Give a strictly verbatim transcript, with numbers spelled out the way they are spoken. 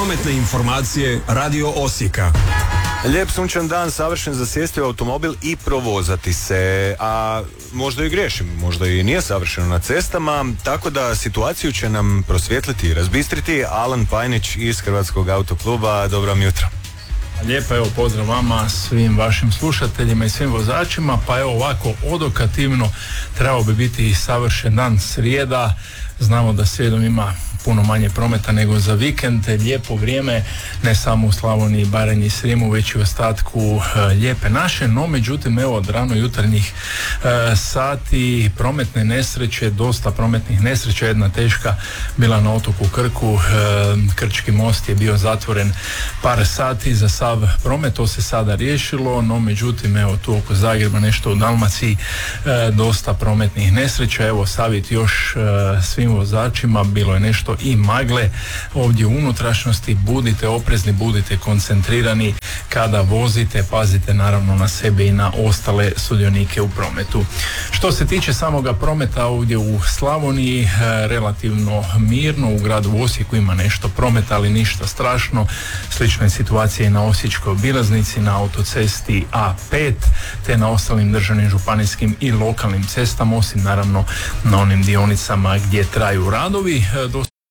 Prometne informacije Radio Osijeka. Lijep sunčan dan, savršen za sjesti u automobil i provozati se, a možda i griješim, možda i nije savršeno na cestama, tako da situaciju će nam prosvjetliti i razbistriti Alan Pajnić iz Hrvatskog autokluba. Dobro vam jutro. Lijepo, evo pozdrav vama, svim vašim slušateljima i svim vozačima. Pa evo ovako, odokativno trebao bi biti i savršen dan, srijeda. Znamo da srijedom ima puno manje prometa nego za vikend, lijepo vrijeme, ne samo u Slavoniji, Baranji i Srijemu, već i u ostatku e, lijepe naše, no međutim evo od rano jutarnjih e, sati prometne nesreće, dosta prometnih nesreća, jedna teška bila na otoku Krku, e, Krčki most je bio zatvoren par sati za sav promet, to se sada riješilo, no međutim evo tu oko Zagreba, nešto u Dalmaciji, e, dosta prometnih nesreća, evo savjet još e, svim vozačima, bilo je nešto i magle ovdje u unutrašnjosti, budite oprezni, budite koncentrirani kada vozite, pazite naravno na sebe i na ostale sudionike u prometu. Što se tiče samoga prometa ovdje u Slavoniji, relativno mirno, u gradu Osijeku ima nešto prometa, ali ništa strašno. Slična je situacija i na Osječkoj obilaznici, na autocesti A pet, te na ostalim državnim, županijskim i lokalnim cestama, osim naravno na onim dionicama gdje traju radovi.